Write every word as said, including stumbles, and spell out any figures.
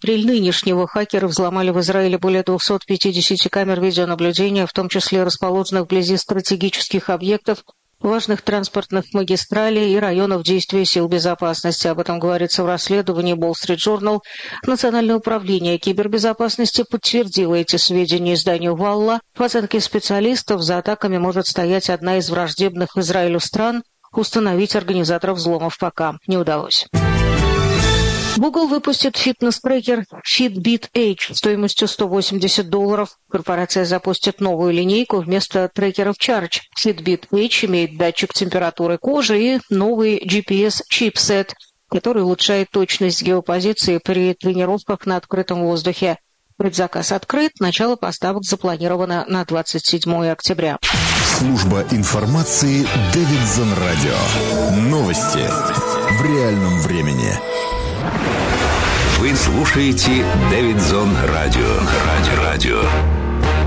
апрель нынешнего хакеры взломали в Израиле более двухсот пятидесяти камер видеонаблюдения, в том числе расположенных вблизи стратегических объектов, важных транспортных магистралей и районов действия сил безопасности. Об этом говорится в расследовании Wall Street Journal. Национальное управление кибербезопасности подтвердило эти сведения изданию Валла. По оценке специалистов, за атаками может стоять одна из враждебных Израилю стран. Установить организаторов взломов пока не удалось. Google выпустит фитнес-трекер Fitbit Edge стоимостью сто восемьдесят долларов. Корпорация запустит новую линейку вместо трекеров Charge. Fitbit Edge имеет датчик температуры кожи и новый джи пи эс-чипсет, который улучшает точность геопозиции при тренировках на открытом воздухе. Предзаказ открыт, начало поставок запланировано на двадцать седьмое октября. Служба информации Дэвидсон Радио. Новости в реальном времени. Вы слушаете Дэвидсон Радио. Радио. Радио.